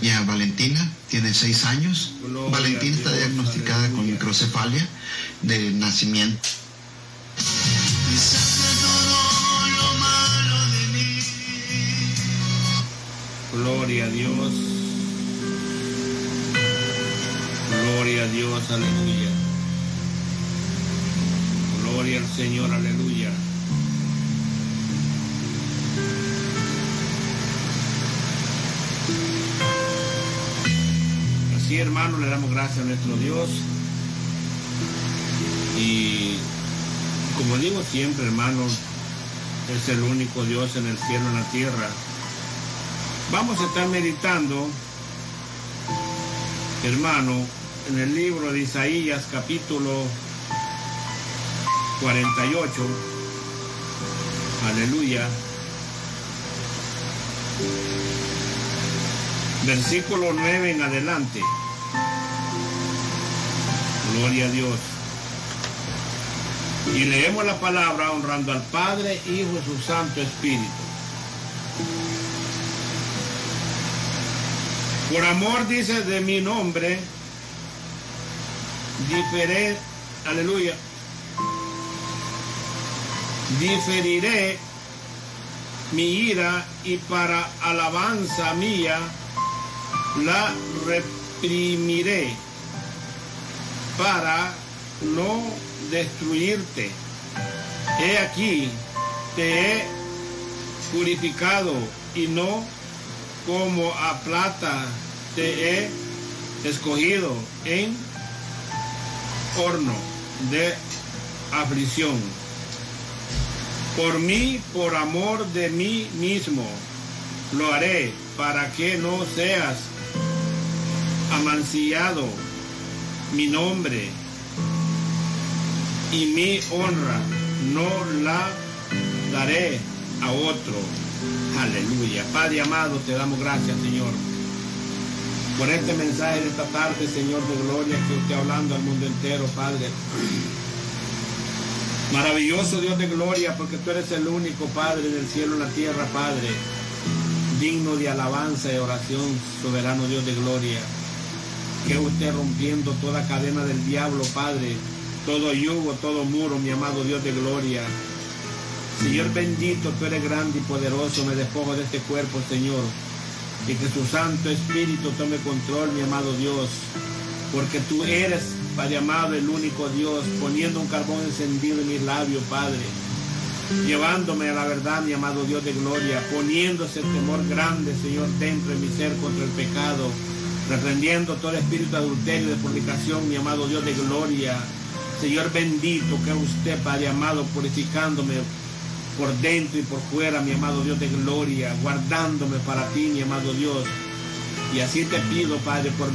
niña Valentina, tiene 6 años. Valentina está diagnosticada con microcefalia de nacimiento. Gloria a Dios. Gloria a Dios, aleluya. Gloria al Señor, aleluya. Así, hermanos, le damos gracias a nuestro Dios. Y como digo siempre, hermanos, es el único Dios en el cielo y en la tierra. Vamos a estar meditando, hermano, en el libro de Isaías, capítulo 48. Aleluya. Versículo 9 en adelante. Gloria a Dios. Y leemos la palabra honrando al Padre, Hijo y su Santo Espíritu. Por amor, dice, de mi nombre, aleluya, diferiré mi ira y para alabanza mía la reprimiré para no destruirte. He aquí, te he purificado y no como a plata te he escogido en horno de aflicción. Por mí, por amor de mí mismo, lo haré para que no seas amancillado mi nombre y mi honra no la daré a otro. Aleluya. Padre amado, te damos gracias, Señor, por este mensaje de esta tarde, Señor de gloria, que usted hablando al mundo entero, Padre. Maravilloso Dios de gloria, porque tú eres el único, Padre, del cielo y la tierra, Padre, digno de alabanza y oración, soberano Dios de gloria. Que usted rompiendo toda cadena del diablo, Padre, todo yugo, todo muro, mi amado Dios de gloria. Señor bendito, tú eres grande y poderoso, me despojo de este cuerpo, Señor, y que tu Santo Espíritu tome control, mi amado Dios, porque tú eres, Padre amado, el único Dios, poniendo un carbón encendido en mis labios, Padre, llevándome a la verdad, mi amado Dios de gloria, poniéndose el temor grande, Señor, dentro de mi ser contra el pecado, reprendiendo todo espíritu de adulterio, de fornicación, mi amado Dios de gloria. Señor bendito, que usted, Padre amado, purificándome por dentro y por fuera, mi amado Dios de gloria, guardándome para ti, mi amado Dios. Y así te pido, Padre, por